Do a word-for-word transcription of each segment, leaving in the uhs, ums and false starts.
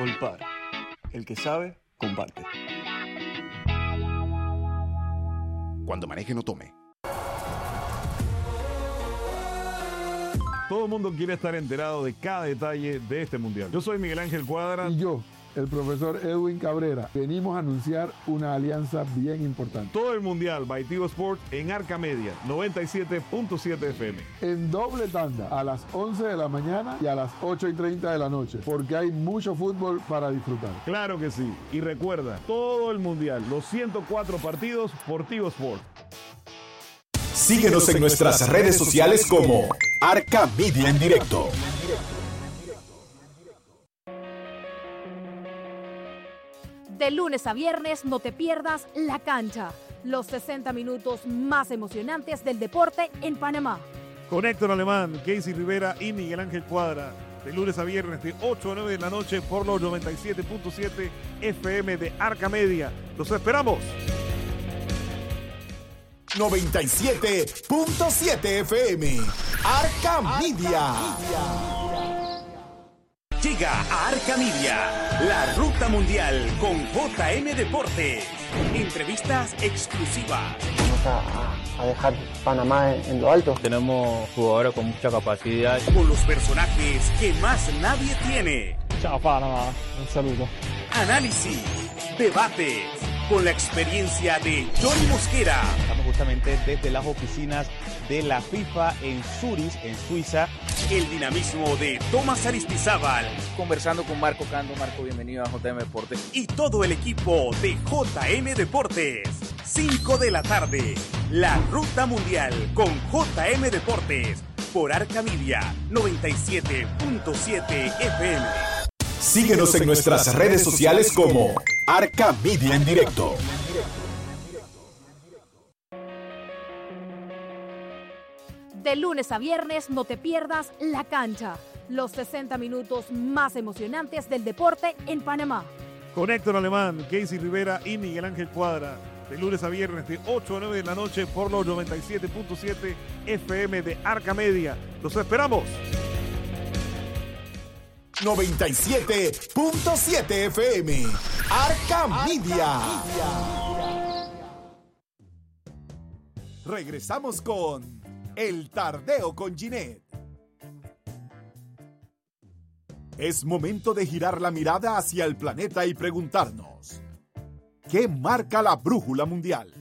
Olpar. El que sabe, comparte. Cuando maneje, no tome. Todo el mundo quiere estar enterado de cada detalle de este mundial. Yo soy Miguel Ángel Cuadra. Y yo, el profesor Edwin Cabrera. Venimos a anunciar una alianza bien importante. Todo el mundial by Tigo Sports en Arca Media, noventa y siete punto siete F M. En doble tanda, a las once de la mañana y a las ocho y treinta de la noche, porque hay mucho fútbol para disfrutar. Claro que sí. Y recuerda, todo el mundial, los ciento cuatro partidos por Tigo Sports. Síguenos en nuestras redes sociales como Arca Media en Directo. De lunes a viernes no te pierdas La Cancha, los sesenta minutos más emocionantes del deporte en Panamá. Con Héctor Alemán, Casey Rivera y Miguel Ángel Cuadra. De lunes a viernes de ocho a nueve de la noche por los noventa y siete punto siete F M de Arca Media. ¡Los esperamos! noventa y siete punto siete F M. Arca Media. Llega a Arca Media, la ruta mundial con J M Deportes. Entrevistas exclusivas. Vamos a, a dejar Panamá en, en lo alto. Tenemos jugadores con mucha capacidad. Con los personajes que más nadie tiene. Chao Panamá, un saludo. Análisis, debates, con la experiencia de Johnny Mosquera. Estamos justamente desde las oficinas de la FIFA en Zurich, en Suiza. El dinamismo de Tomás Aristizábal. Conversando con Marco Cando. Marco, bienvenido a J M Deportes. Y todo el equipo de J M Deportes. cinco de la tarde. La Ruta Mundial con J M Deportes. Por Arca Media, noventa y siete punto siete F M. Síguenos en nuestras redes sociales como Arca Media en Directo. De lunes a viernes no te pierdas La Cancha, los sesenta minutos más emocionantes del deporte en Panamá. Con Héctor Alemán, Casey Rivera y Miguel Ángel Cuadra. De lunes a viernes de ocho a nueve de la noche por los noventa y siete punto siete F M de Arca Media. ¡Los esperamos! noventa y siete punto siete F M. Arca Media. Regresamos con El Tardeo con Ginette. Es momento de girar la mirada hacia el planeta y preguntarnos: ¿qué marca la brújula mundial?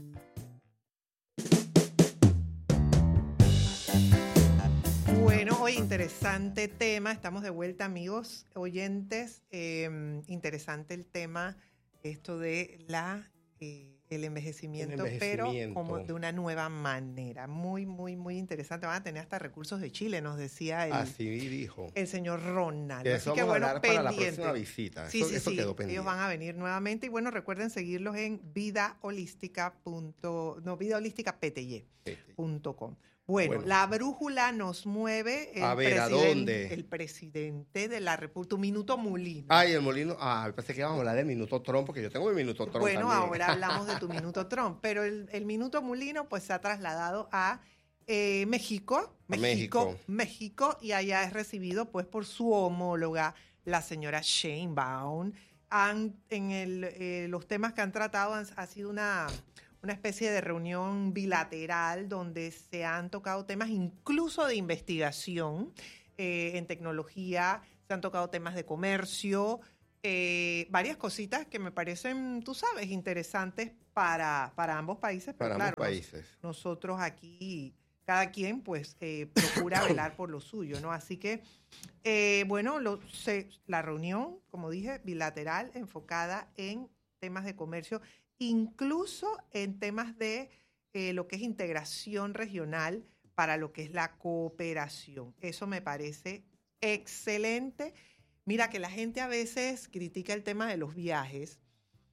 Bueno, hoy interesante tema. Estamos de vuelta, amigos, oyentes. Eh, interesante el tema, esto de la eh, el, envejecimiento, el envejecimiento, pero como de una nueva manera. Muy, muy, muy interesante. Van a tener hasta recursos de Chile, nos decía el, Así dijo el señor Ronald. Que Así eso que vamos bueno, a hablar pendiente. para la próxima visita. Sí, eso, sí, eso sí. quedó pendiente. Ellos van a venir nuevamente. Y bueno, recuerden seguirlos en vida holística. No, vida holística p t y punto com. Bueno, bueno, la brújula nos mueve el, a ver, presidente, ¿a dónde? el presidente de la República, tu minuto Molino. Ay, el Molino, ah, pensé que íbamos a hablar del minuto Trump, porque yo tengo mi minuto Trump Bueno, también. ahora hablamos de tu minuto Trump, pero el, el minuto Molino pues se ha trasladado a eh, México, México, México, México, y allá es recibido pues por su homóloga, la señora Sheinbaum. Han, en el, eh, los temas que han tratado han, ha sido una... una especie de reunión bilateral donde se han tocado temas incluso de investigación eh, en tecnología, se han tocado temas de comercio, eh, varias cositas que me parecen, tú sabes, interesantes para, para ambos países. Para pero ambos claro, países. Nos, nosotros aquí, cada quien pues eh, procura velar por lo suyo, ¿no? Así que, eh, bueno, lo, se, la reunión, como dije, bilateral, enfocada en temas de comercio, incluso en temas de eh, lo que es integración regional para lo que es la cooperación. Eso me parece excelente. Mira que la gente a veces critica el tema de los viajes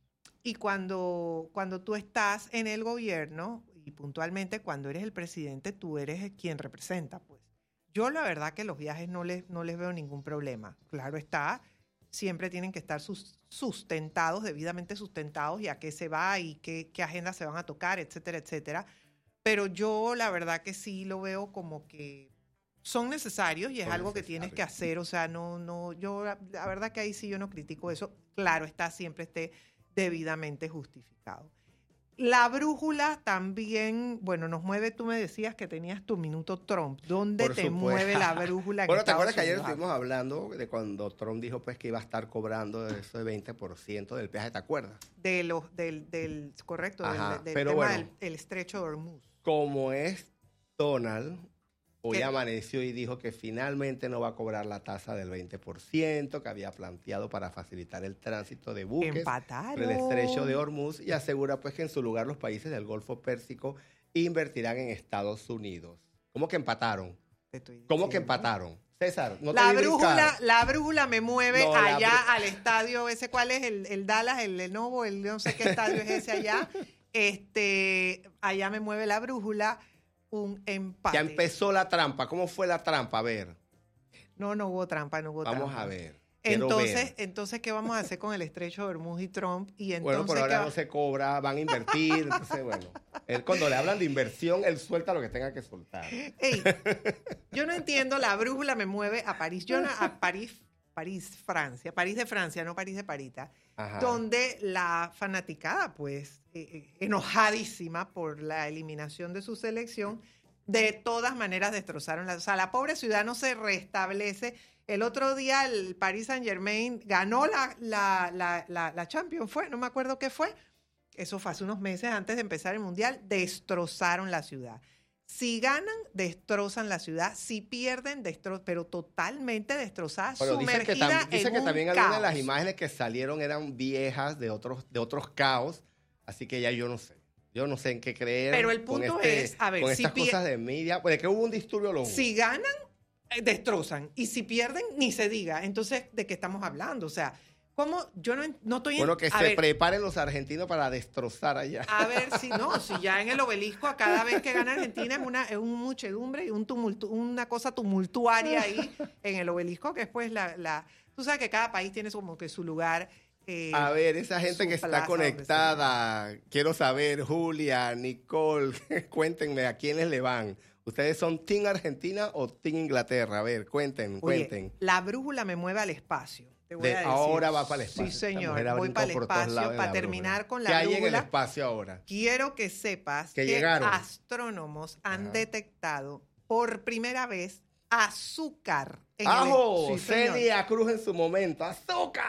y cuando, cuando tú estás en el gobierno y puntualmente cuando eres el presidente, tú eres quien representa, pues. Yo la verdad que los viajes no les, no les veo ningún problema. Claro está, siempre tienen que estar sustentados, debidamente sustentados, y a qué se va y qué, qué agendas se van a tocar, etcétera, etcétera. Pero yo la verdad que sí lo veo como que son necesarios y es Son algo que tienes necesarios. que hacer. O sea, no, no, yo, la, la verdad que ahí sí yo no critico eso. Claro, está siempre esté debidamente justificado. La brújula también, bueno, nos mueve, tú me decías que tenías tu minuto Trump. ¿Dónde Por te supuesto. mueve la brújula? en Bueno, ¿te Estados acuerdas que ayer Unidos? estuvimos hablando de cuando Trump dijo pues que iba a estar cobrando eso de veinte por ciento del peaje, ¿te acuerdas? De los, del, del, correcto, Ajá, del, del pero tema bueno. del el estrecho de Hormuz. Como es Donald, hoy ¿Qué? amaneció y dijo que finalmente no va a cobrar la tasa del veinte por ciento que había planteado para facilitar el tránsito de buques Empataron. por el estrecho de Hormuz y asegura pues que en su lugar los países del Golfo Pérsico invertirán en Estados Unidos. ¿Cómo que empataron? Te estoy ¿Cómo que diciendo. empataron? César, no te La vi brújula, brincar. la brújula me mueve No, la allá bru- al estadio ese, ¿cuál es? El, el Dallas, el Lenovo, el no sé qué estadio es ese allá. Este, allá me mueve la brújula, un empate. Ya empezó la trampa. ¿Cómo fue la trampa? A ver, No, no hubo trampa, no hubo trampa. vamos a ver. Quiero Entonces, ver. entonces, ¿qué vamos a hacer con el estrecho de Hormuz y Trump? Y entonces, Bueno, por ¿qué ahora va- no se cobra, van a invertir. Entonces, bueno, él cuando le hablan de inversión, él suelta lo que tenga que soltar. Ey, yo no entiendo, la brújula me mueve a París. Yo no- a París, París, Francia. París de Francia, no París de Parita. Ajá. Donde la fanaticada, pues, eh, eh, enojadísima por la eliminación de su selección, de todas maneras destrozaron la... O sea, la pobre ciudad no se restablece. El otro día el Paris Saint-Germain ganó la, la, la, la, la Champions, fue, no me acuerdo qué fue. Eso fue hace unos meses antes de empezar el Mundial. Destrozaron la ciudad. Si ganan, destrozan la ciudad. Si pierden, destrozan, pero totalmente destrozada, Pero dice que, sumergida tam- dice en que un también algunas de las caos. imágenes que salieron eran viejas de otros, de otros caos. Así que ya yo no sé. Yo no sé en qué creer. Pero el con punto este- es, a ver, con si estas pie- cosas de media. Pues de que hubo un disturbio lo hubo. Si ganan, eh, destrozan. Y si pierden, ni se diga. Entonces, ¿de qué estamos hablando? O sea, ¿cómo? Yo no, en- no estoy en... Bueno, que a se ver, preparen los argentinos para destrozar allá. A ver si no, si ya en el obelisco, a cada vez que gana Argentina es una, es un muchedumbre y un tumultu- una cosa tumultuaria ahí en el obelisco, que es pues la, la... Tú sabes que cada país tiene como que su lugar. eh, A ver, esa gente su que está plaza donde conectada, quiero saber, Julia, Nicole, cuéntenme a quiénes le van. ¿Ustedes son Team Argentina o Team Inglaterra? A ver, cuenten, Oye, cuenten. la brújula me mueve al espacio. Te voy De- a decir. ahora va para el espacio. Sí, Esta señor. mujer ha Voy brincado para el por todos espacio lados en para la terminar brújula. con ¿Qué la hay en el brújula. espacio ahora? Quiero que sepas Que que, llegaron. astrónomos han Ajá. detectado por primera vez azúcar. en el- ¡Ajo! sí, señor. Celia Cruz en su momento. ¡Azúcar!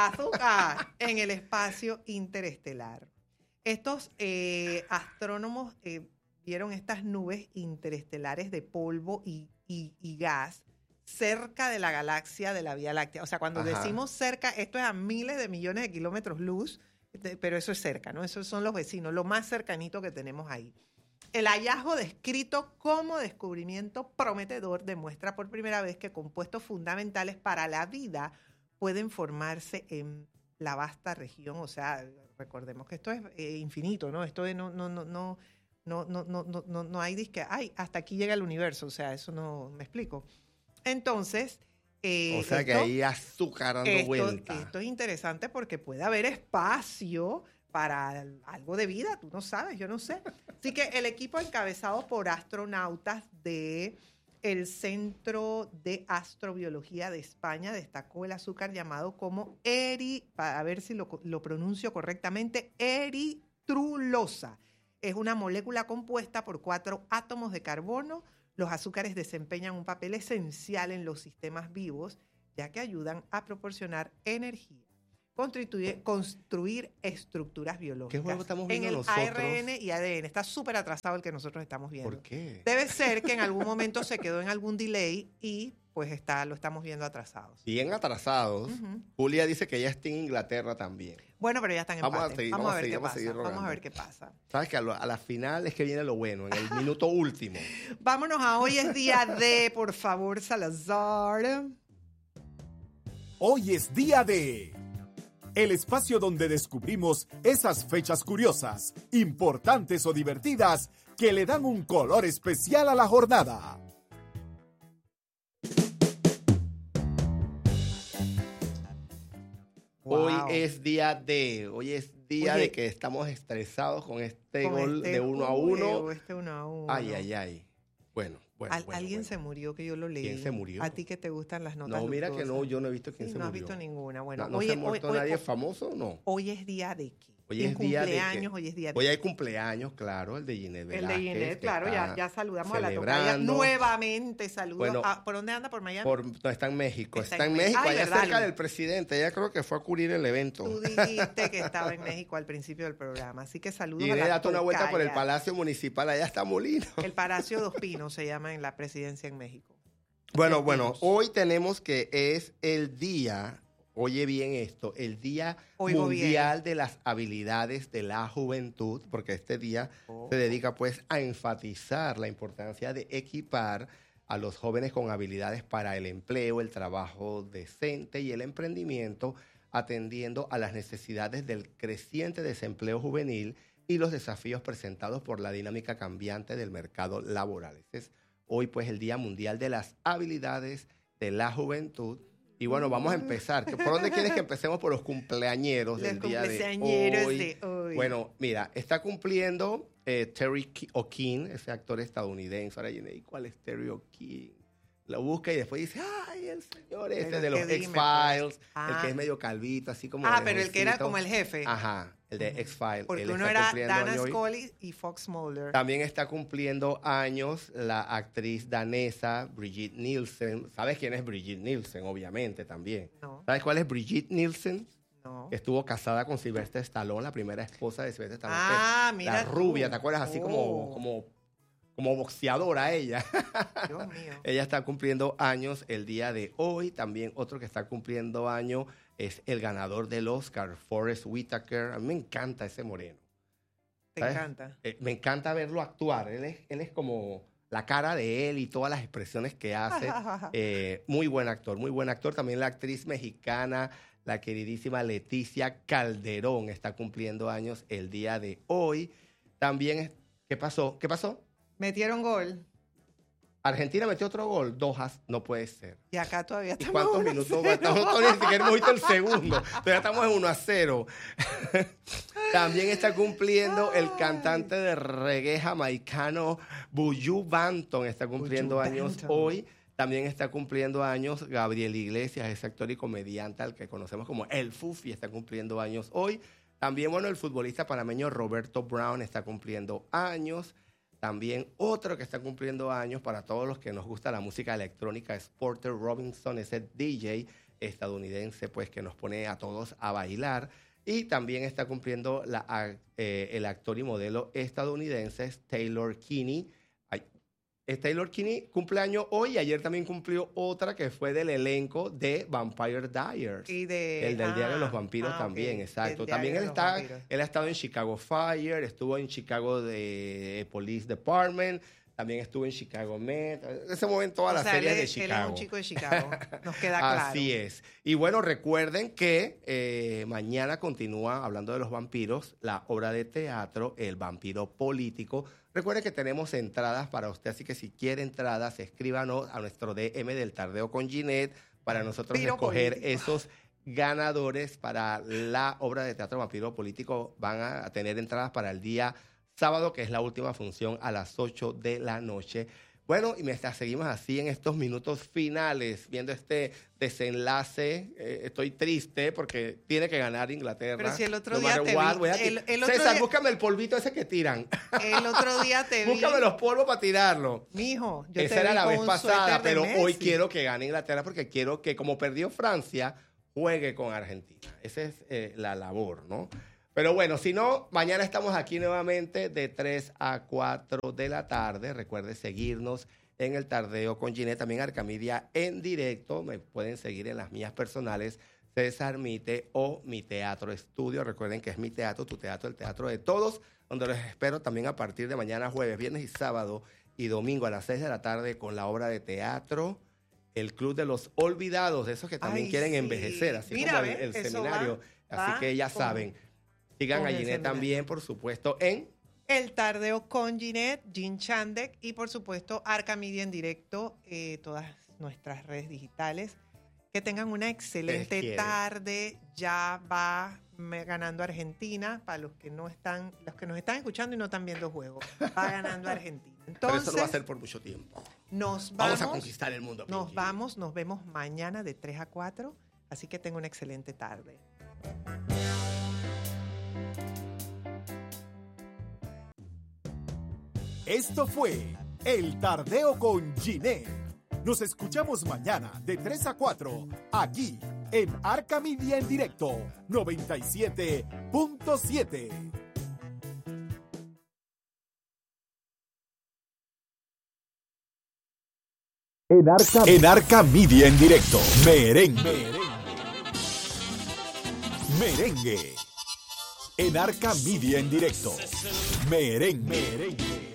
Azúcar en el espacio interestelar. Estos eh, astrónomos eh, vieron estas nubes interestelares de polvo y, y- y gas cerca de la galaxia de la Vía Láctea. O sea, cuando Ajá. decimos cerca, esto es a miles de millones de kilómetros luz, de- pero eso es cerca, ¿no? Esos son los vecinos, lo más cercanito que tenemos ahí. El hallazgo descrito como descubrimiento prometedor demuestra por primera vez que compuestos fundamentales para la vida pueden formarse en la vasta región. O sea, recordemos que esto es eh, infinito, ¿no? Esto de no, no, no, no, no, no, no, no, no, no hay disque, ay, hasta aquí llega el universo. O sea, eso no me explico. Entonces, eh, O sea que esto- hay azúcar dando esto, vuelta. esto es interesante porque puede haber espacio para algo de vida, tú no sabes, yo no sé. Así que el equipo encabezado por astronautas de el Centro de Astrobiología de España destacó el azúcar llamado como eri, para ver si lo, lo pronuncio correctamente, eritrulosa. Es una molécula compuesta por cuatro átomos de carbono. Los azúcares desempeñan un papel esencial en los sistemas vivos, ya que ayudan a proporcionar energía, construir, construir estructuras biológicas. ¿Qué juego estamos en viendo el nosotros? A R N y A D N. Está súper atrasado el que nosotros estamos viendo. ¿Por qué? Debe ser que en algún momento se quedó en algún delay y pues está, lo estamos viendo atrasados. Bien atrasados. Ujú. Julia dice que ella está en Inglaterra también. Bueno, pero ya están en Vamos a empate. seguir, vamos, vamos a a ver seguir, qué vamos a pasa. seguir Vamos a rogando. ver qué pasa. Sabes que a, lo- a la final es que viene lo bueno, en el minuto último. Vámonos a hoy es día de, por favor, Salazar. Hoy es día de... El espacio donde descubrimos esas fechas curiosas, importantes o divertidas que le dan un color especial a la jornada. Hoy Wow. es día de, hoy es día Oye. de que estamos estresados con este Con gol este de uno a uno. juego, Este uno a uno. Ay, ay, ay. Bueno, Bueno, Al, bueno, alguien bueno. se murió, que yo lo leí. ¿Quién se murió? A ti que te gustan las notas No, mira que luctuosas. no, yo no he visto quién Sí, se no murió. has visto ninguna. Bueno, no, no hoy, se ha hoy- muerto hoy- nadie hoy- famoso, no. Hoy es día de qué. Hoy ¿Quién es día de cumpleaños? que- Hoy es día de Hoy hay cumpleaños, claro, el de Ginette El Velázquez. de Ginette, que claro, ya, está ya saludamos a la tocaya. celebrando. Nuevamente saludos. Bueno, a- ¿Por dónde anda? ¿Por Miami? Por, no, está en México. Está Está, en en México, México. Ay, allá ¿verdad, cerca Luis? del presidente. Ella creo que fue a cubrir el evento. Tú dijiste que estaba en México al principio del programa, así que saludos Y a viene la date una vuelta por el tocaya. Palacio Municipal, allá está Molino. El Palacio Dos Pinos se llama en la presidencia en México. Bueno, Dos bueno, Pinos. hoy tenemos que es el día, oye bien esto, el Día Oigo Mundial de las Habilidades de la Juventud, porque este día Oh. se dedica pues a enfatizar la importancia de equipar a los jóvenes con habilidades para el empleo, el trabajo decente y el emprendimiento, atendiendo a las necesidades del creciente desempleo juvenil y los desafíos presentados por la dinámica cambiante del mercado laboral. Este es hoy pues el Día Mundial de las Habilidades de la Juventud. Y bueno, vamos a empezar. ¿Por dónde quieres que empecemos? Por los cumpleañeros del Los día de cumpleañeros hoy. de hoy. Bueno, mira, está cumpliendo eh, Terry Ki- O'Keefe, ese actor estadounidense. Ahora, ¿y cuál es Terry O'Keefe? Lo busca y después dice, ay, el señor este Pero de los qué dime, X-Files, pues. Ah. el que es medio calvito, así como Ah, de pero el que era jovencito. como el jefe. Ajá, el de X-Files. Porque Él uno está era cumpliendo Dana año hoy. Scully y Fox Mulder. También está cumpliendo años la actriz danesa Brigitte Nielsen. ¿Sabes quién es Brigitte Nielsen? Obviamente también. No. ¿Sabes cuál es Brigitte Nielsen? No. Estuvo casada con Sylvester Stallone, la primera esposa de Sylvester Stallone. Ah, que- mira La tú. rubia, ¿te acuerdas? Así Oh. como, como, como boxeadora ella. Dios mío. Ella está cumpliendo años el día de hoy. También otro que está cumpliendo año es el ganador del Oscar, Forrest Whitaker. A mí me encanta ese moreno. Te ¿Sabes? encanta. Eh, me encanta verlo actuar. Él es, él es como la cara de él y todas las expresiones que hace. Eh, muy buen actor, muy buen actor. También la actriz mexicana, la queridísima Leticia Calderón, está cumpliendo años el día de hoy. También, es- ¿qué pasó? ¿Qué pasó? Metieron gol. Argentina metió otro gol. Dojas, no puede ser. Y acá todavía ¿Y estamos cuántos uno a minutos cero. va? Estamos todavía ni siquiera hemos visto el segundo. Todavía estamos en uno a cero. También está cumpliendo el cantante de reggae jamaicano Buju Banton. Está cumpliendo Buju años Banton. hoy. También está cumpliendo años Gabriel Iglesias, ese actor y comediante al que conocemos como El Fufi. Está cumpliendo años hoy. También, bueno, el futbolista panameño Roberto Brown está cumpliendo años. También otro que está cumpliendo años para todos los que nos gusta la música electrónica es Porter Robinson, ese D J estadounidense pues que nos pone a todos a bailar. Y también está cumpliendo la, a- eh, el actor y modelo estadounidense es Taylor Kinney. Ay, es Taylor Kinney cumpleaños hoy y ayer también cumplió otra que fue del elenco de Vampire Diaries. Y de, El del Diario de los ah, Vampiros ah, también, ok. exacto. Del También Diario él de los está, Vampiros. él ha estado en Chicago Fire, estuvo en Chicago de Police Department, también estuvo en Chicago Med. Se mueven todas O las sea, series él de es- Chicago. Él es un chico de Chicago. Nos queda claro. Así es. Y bueno, recuerden que eh, mañana continúa, hablando de los vampiros, la obra de teatro El Vampiro Político. Recuerden que tenemos entradas para usted, así que si quiere entradas, escríbanos a nuestro D M del Tardeo con Ginette para nosotros Vampiro escoger político. esos ganadores para la obra de teatro Vampiro Político. Van a tener entradas para el día sábado, que es la última función a las ocho de la noche. Bueno, y mientras seguimos así en estos minutos finales, viendo este desenlace, eh, estoy triste porque tiene que ganar Inglaterra. Pero si el otro No día matter te what, vi- voy a el- ti- el otro César, día- búscame el polvito ese que tiran. El otro día te vi. Búscame los polvos para tirarlo. Mijo, yo Esa te era vi la con vez un pasada, suéter de pero hoy Messi. quiero que gane Inglaterra porque quiero que, como perdió Francia, juegue con Argentina. Esa es eh, la labor, ¿no? Pero bueno, si no, mañana estamos aquí nuevamente de tres a cuatro de la tarde. Recuerde seguirnos en el Tardeo con Ginette, también Arcamedia en directo. Me pueden seguir en las mías personales, César Mite o Mi Teatro Estudio. Recuerden que es mi teatro, tu teatro, el teatro de todos, donde los espero también a partir de mañana, jueves, viernes y sábado y domingo a las seis de la tarde con la obra de teatro El Club de los Olvidados, de esos que también Ay, quieren sí. envejecer, así Mira, como el, ve, el eso seminario. va- así va que ya con- saben. Sigan con a el Ginette seminario. también, por supuesto, en... El Tardeo con Ginette, Gin Chandek y por supuesto Arcamedia en directo, eh, todas nuestras redes digitales. Que tengan una excelente quieren. tarde. Ya va me- ganando Argentina para los que no están, los que nos están escuchando y no están viendo juegos. Va ganando Argentina. Pero eso no va a Entonces, ser por mucho tiempo. Nos vamos, vamos a conquistar el mundo. Nos Pinky. vamos, nos vemos mañana de tres a cuatro, así que tenga una excelente tarde. Esto fue El Tardeo con Ginette. Nos escuchamos mañana de tres a cuatro, aquí en Arca Media en directo, noventa y siete punto siete. En Arca, en Arca Media en directo, merengue. Merengue. Merengue. En Arca Media en directo, merengue. Merengue.